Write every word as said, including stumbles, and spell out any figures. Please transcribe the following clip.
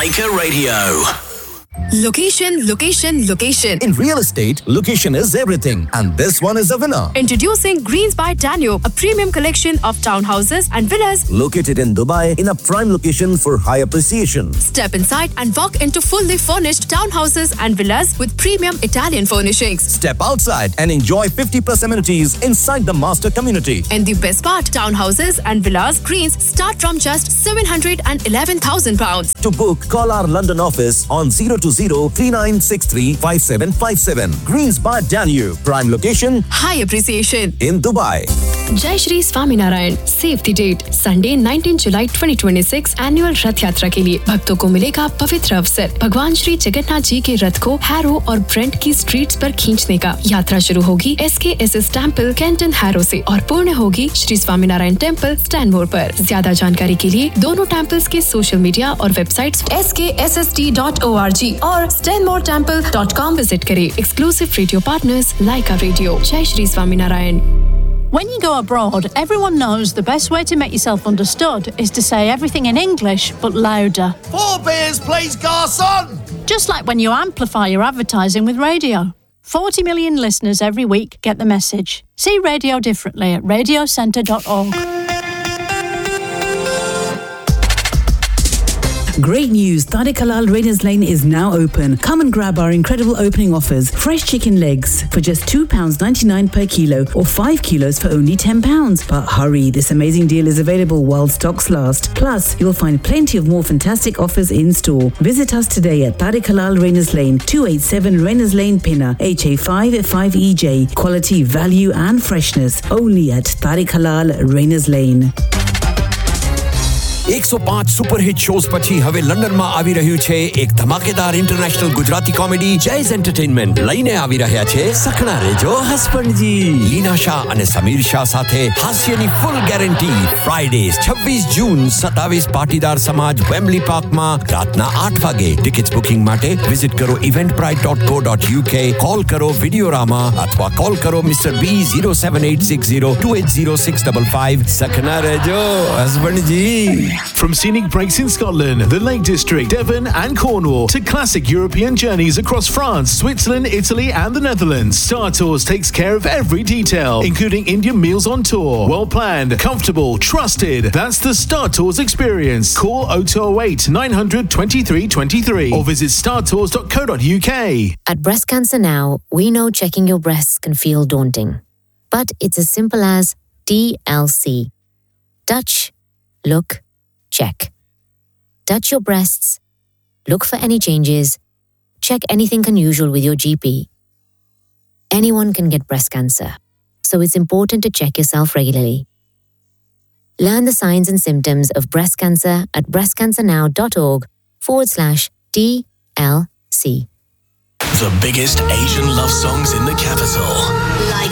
Leica Radio. Location, location, location. In real estate, location is everything. And this one is a winner. Introducing Greens by Danube, a premium collection of townhouses and villas located in Dubai in a prime location for high appreciation. Step inside and walk into fully furnished townhouses and villas with premium Italian furnishings. Step outside and enjoy fifty plus amenities inside the master community. And the best part, townhouses and villas Greens start from just seven hundred eleven thousand pounds. To book, call our London office on zero two zero three nine six three five seven five seven. Greens by Danube. Prime location. High appreciation. In Dubai. Jai Shri Swaminarayan. Save the date. Sunday nineteenth July twenty twenty-six annual रथ यात्रा के लिए भक्तों को मिलेगा पवित्र अवसर। भगवान श्री जगन्नाथ जी के रथ को हैरो और ब्रेंट की स्ट्रीट्स पर खींचने का। यात्रा शुरू होगी एस के S S temple Canton harrow से और पूर्ण होगी श्री स्वामीनारायण टेम्पल स्टैनमोर पर। ज्यादा जानकारी के लिए दोनों टेम्पल्स के सोशल मीडिया और वेबसाइट्स एस के S S T dot O R G और स्टैनमोर टेम्पल डॉट कॉम विजिट करें। एक्सक्लूसिव रेडियो पार्टनर्स लाइका रेडियो। जय Shri Swaminarayan. When you go abroad, everyone knows the best way to make yourself understood is to say everything in English, but louder. Four beers, please, garçon! Just like when you amplify your advertising with radio. forty million listeners every week get the message. See radio differently at radio centre dot org. Great news, Tariq Halal Rainers Lane is now open. Come and grab our incredible opening offers. Fresh chicken legs for just two pounds ninety-nine per kilo or five kilos for only ten pounds. But hurry, this amazing deal is available while stocks last. Plus, you'll find plenty of more fantastic offers in store. Visit us today at Tariq Halal Rainers Lane, two eighty-seven Rainers Lane, Pinner, H A five five E J. Quality, value and freshness only at Tariq Halal Rainers Lane. એકસો પાંચ superhit shows પછી હવે લંડનમાં આવી રહ્યું છે એક ધમાકેદાર ઇન્ટરનેશનલ ગુજરાતી કોમેડી જૈઝ એન્ટરટેઇનમેન્ટ લઈને આવી રહ્યા છે સખણા રેજો હસબન્ડજી લીના શાહ અને સમીર શાહ સાથે હાસ્યની ફૂલ ગેરંટી ફ્રાઇડેઝ છવ્વીસ જૂન સત્તાવીસ પાટીદાર સમાજ વેમ્બલી પાર્કમાં રાતના આઠ વાગે ટિકિટ્સ બુકિંગ માટે વિઝિટ કરો eventbrite dot co dot u k call કરો વિડિયોરામા અથવા કોલ કરો mister B zero seven eight six zero two eight zero six five five સખણા રેજો હસબન્ડજી. From scenic breaks in Scotland, the Lake District, Devon and Cornwall to classic European journeys across France, Switzerland, Italy and the Netherlands, Star Tours takes care of every detail, including Indian meals on tour. Well planned, comfortable, trusted. That's the Star Tours experience. Call oh two oh eight nine hundred twenty-three twenty-three or visit star tours dot co dot u k. At Breast Cancer Now, we know checking your breasts can feel daunting. But it's as simple as D L C. Touch, look, check. Touch your breasts. Look for any changes. Check anything unusual with your G P. Anyone can get breast cancer, so it's important to check yourself regularly. Learn the signs and symptoms of breast cancer at breast cancer now dot org forward slash D L C. The biggest Asian love songs in the capital. Like